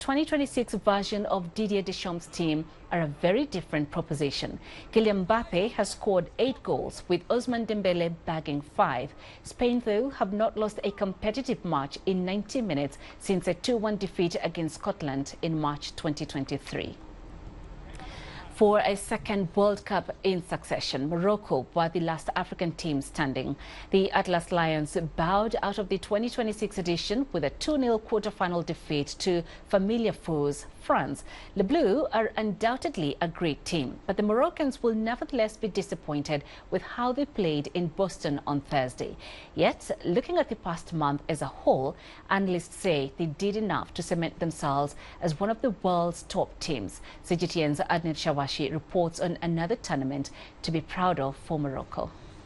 2026 version of Didier Deschamps' team are a very different proposition. Kylian Mbappe has scored 8 goals, with Ousmane Dembele bagging 5. Spain, though, have not lost a competitive match in 90 minutes since a 2-1 defeat against Scotland in March 2023. For a second World Cup in succession, Morocco were the last African team standing. The Atlas Lions bowed out of the 2026 edition with a 2-0 quarter-final defeat to familiar foes, France. Le Bleu are undoubtedly a great team, but the Moroccans will nevertheless be disappointed with how they played in Boston on Thursday. Yet, looking at the past month as a whole, analysts say they did enough to cement themselves as one of the world's top teams. CGTN's Adnan Shawashi reports on another tournament to be proud of for Morocco.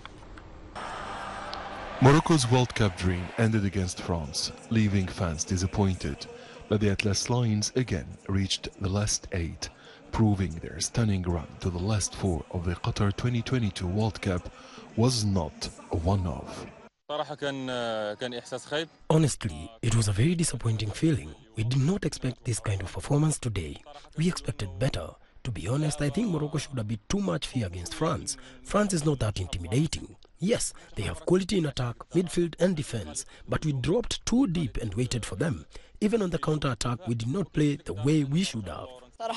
Morocco's World Cup dream ended against France, leaving fans disappointed. But the Atlas Lions again reached the last 8, proving their stunning run to the last 4 of the Qatar 2022 World Cup was not a one-off. Honestly, it was a very disappointing feeling. We did not expect this kind of performance today. We expected better. To be honest, I think Morocco should have been too much fear against France. France is not that intimidating. Yes, they have quality in attack, midfield and defense, but we dropped too deep and waited for them. Even on the counter-attack, we did not play the way we should have.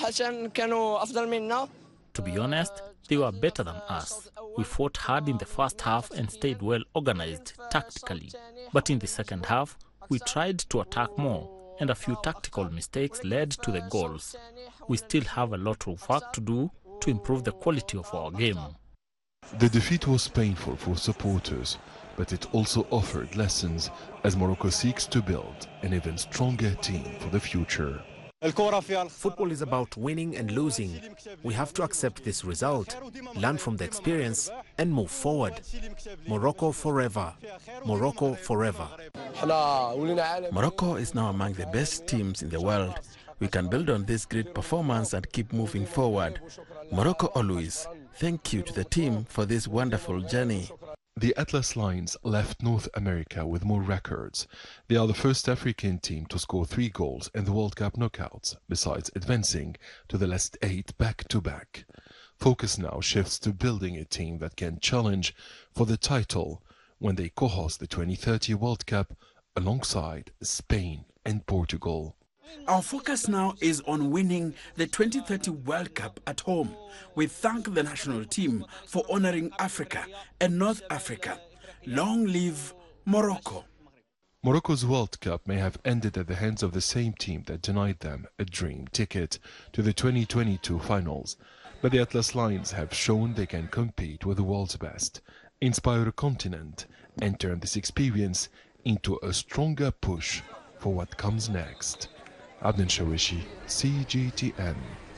To be honest, they were better than us. We fought hard in the first half and stayed well organized tactically. But in the second half, we tried to attack more, and a few tactical mistakes led to the goals. We still have a lot of work to do to improve the quality of our game. The defeat was painful for supporters, but it also offered lessons as Morocco seeks to build an even stronger team for the future. Football is about winning and losing. We have to accept this result, learn from the experience and move forward. Morocco forever. Morocco forever. Morocco is now among the best teams in the world. We can build on this great performance and keep moving forward. Morocco always. Thank you to the team for this wonderful journey. The Atlas Lions left North America with more records. They are the first African team to score 3 goals in the World Cup knockouts, besides advancing to the last 8 back-to-back. Focus now shifts to building a team that can challenge for the title when they co-host the 2030 World Cup alongside Spain and Portugal. Our focus now is on winning the 2030 World Cup at home. We thank the national team for honoring Africa and North Africa. Long live Morocco. Morocco's World Cup may have ended at the hands of the same team that denied them a dream ticket to the 2022 finals. But the Atlas Lions have shown they can compete with the world's best, inspire a continent, and turn this experience into a stronger push for what comes next. Adnan Shawashi, CGTN.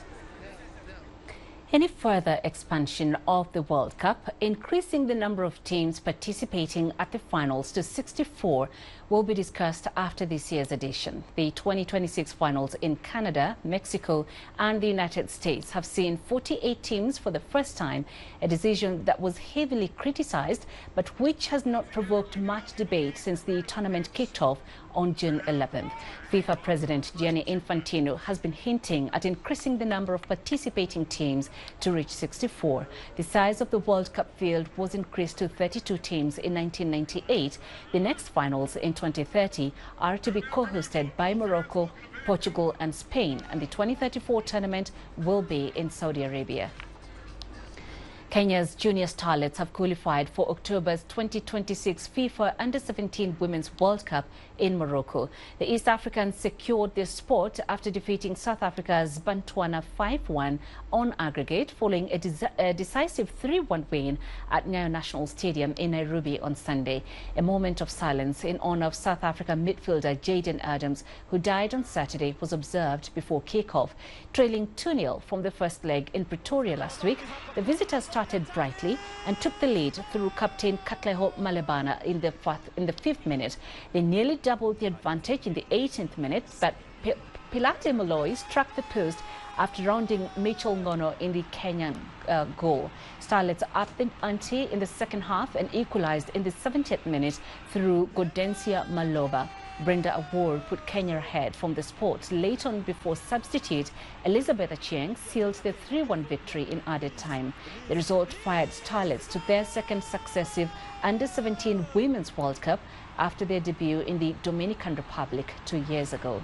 Any further expansion of the World Cup, increasing the number of teams participating at the finals to 64, will be discussed after this year's edition. The 2026 finals in Canada, Mexico and the United States have seen 48 teams for the first time, a decision that was heavily criticized but which has not provoked much debate since the tournament kicked off on June 11th. FIFA President Gianni Infantino has been hinting at increasing the number of participating teams to reach 64. The size of the World Cup field was increased to 32 teams in 1998. The next finals in 2030 are to be co-hosted by Morocco, Portugal and Spain, and the 2034 tournament will be in Saudi Arabia. Kenya's junior starlets have qualified for October's 2026 FIFA Under-17 Women's World Cup in Morocco. The East Africans secured their spot after defeating South Africa's Botswana 5-1 on aggregate, following a decisive 3-1 win at Nyayo National Stadium in Nairobi on Sunday. A moment of silence in honor of South Africa midfielder Jayden Adams, who died on Saturday, was observed before kickoff. Trailing 2-0 from the first leg in Pretoria last week, the visitors started brightly and took the lead through captain Katleho Malebana in the 5th minute. They nearly doubled the advantage in the 18th minute, but Pilate Moloi struck the post after rounding Mitchell Ngono in the Kenyan goal. Starlets upped the ante in the second half and equalized in the 70th minute through Godensia Maloba. Brenda Award put Kenya ahead from the spot late on before substitute Elizabeth Achieng sealed the 3-1 victory in added time. The result fired Starlets to their second successive Under-17 Women's World Cup after their debut in the Dominican Republic 2 years ago.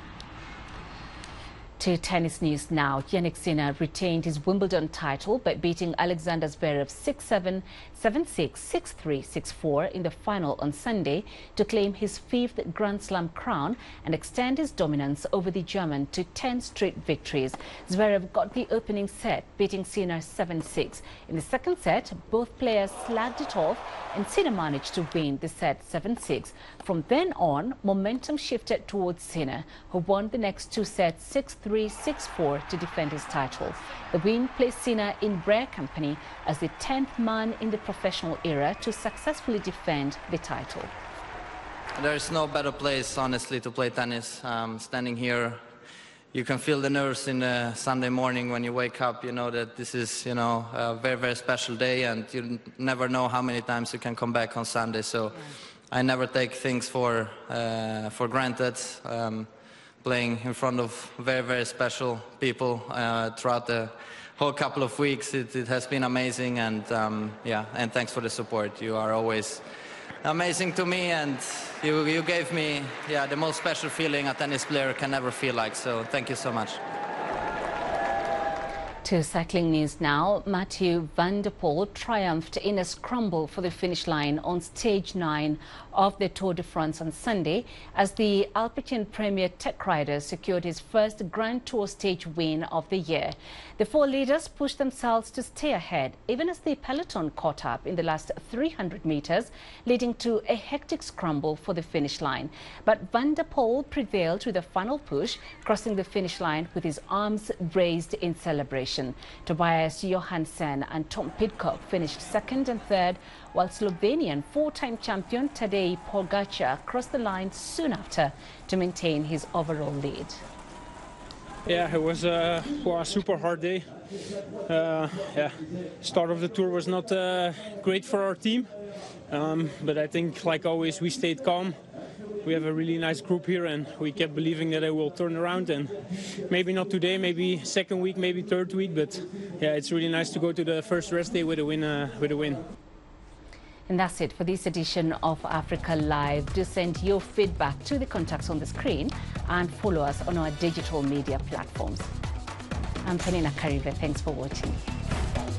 To tennis news now. Jannik Sinner retained his Wimbledon title by beating Alexander Zverev 6-7, 7-6, 6-3, 6-4 in the final on Sunday to claim his 5th Grand Slam crown and extend his dominance over the German to 10 straight victories. Zverev got the opening set, beating Sinner 7-6. In the second set, both players slagged it off and Sinner managed to win the set 7-6. From then on, momentum shifted towards Sinner, who won the next 2 sets 6-3, 6-4 to defend his title. The win placed Sinner in rare company as the 10th man in the professional era to successfully defend the title. There is no better place, honestly, to play tennis. Standing here, you can feel the nerves in the Sunday morning when you wake up. You know that this is, a very, very special day, and you never know how many times you can come back on Sunday. So I never take things for granted. Playing in front of very, very special people throughout the whole couple of weeks, it has been amazing, and and thanks for the support. You are always amazing to me, and you gave me the most special feeling a tennis player can ever feel like, so thank you so much. To cycling news now. Mathieu van der Poel triumphed in a scramble for the finish line on stage 9 of the Tour de France on Sunday as the Alpecin Premier Tech rider secured his first Grand Tour stage win of the year. The 4 leaders pushed themselves to stay ahead even as the peloton caught up in the last 300 meters, leading to a hectic scramble for the finish line. But van der Poel prevailed with a final push, crossing the finish line with his arms raised in celebration. Tobias Johansson and Tom Pidcock finished second and third, while Slovenian 4-time champion Tadej Pogačar crossed the line soon after to maintain his overall lead. Yeah, it was a super hard day. Start of the tour was not great for our team, but I think, like always, we stayed calm. We have a really nice group here, and we kept believing that it will turn around, and maybe not today, maybe second week, maybe third week, but yeah, it's really nice to go to the first rest day with a win. And that's it for this edition of Africa Live. Do send your feedback to the contacts on the screen and follow us on our digital media platforms. I'm Penina Karive. Thanks for watching.